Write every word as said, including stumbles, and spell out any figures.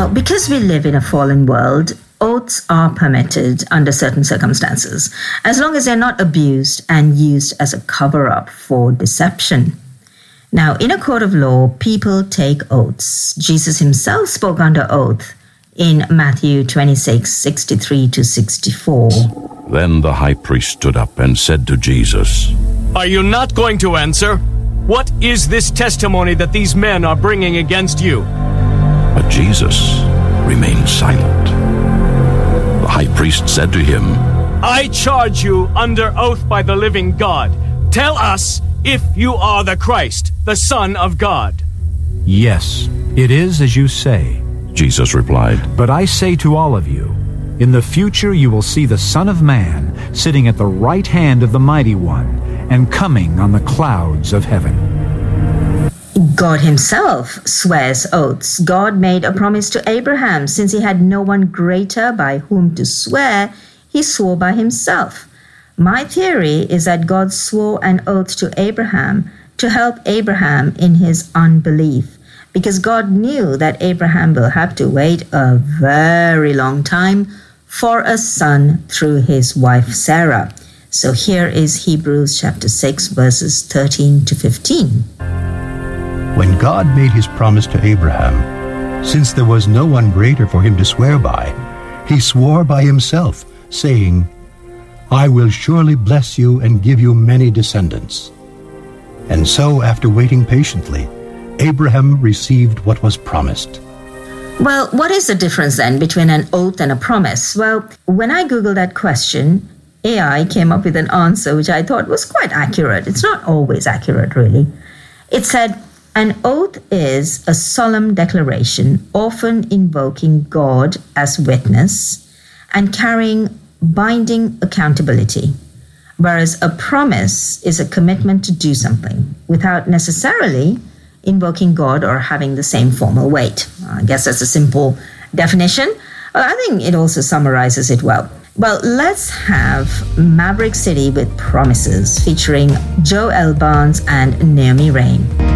Now, because we live in a fallen world, oaths are permitted under certain circumstances, as long as they're not abused and used as a cover-up for deception. Now, in a court of law, people take oaths. Jesus himself spoke under oath in Matthew twenty-six, sixty-three to sixty-four. Then the high priest stood up and said to Jesus, "Are you not going to answer? What is this testimony that these men are bringing against you?" But Jesus remained silent. The high priest said to him, "I charge you under oath by the living God. Tell us if you are the Christ, the Son of God." "Yes, it is as you say," Jesus replied. "But I say to all of you, in the future you will see the Son of Man sitting at the right hand of the Mighty One and coming on the clouds of heaven." God himself swears oaths. God made a promise to Abraham. Since he had no one greater by whom to swear, he swore by himself. My theory is that God swore an oath to Abraham to help Abraham in his unbelief, because God knew that Abraham will have to wait a very long time for a son through his wife Sarah. So here is Hebrews chapter six, verses thirteen to fifteen. When God made his promise to Abraham, since there was no one greater for him to swear by, he swore by himself, saying, "I will surely bless you and give you many descendants." And so, after waiting patiently, Abraham received what was promised. Well, what is the difference then between an oath and a promise? Well, when I Googled that question, A I came up with an answer which I thought was quite accurate. It's not always accurate, really. It said, an oath is a solemn declaration, often invoking God as witness and carrying binding accountability, whereas a promise is a commitment to do something without necessarily invoking God or having the same formal weight. I guess that's a simple definition. Well, I think it also summarizes it well. Well, let's have Maverick City with Promises featuring Joe L. Barnes and Naomi Rain.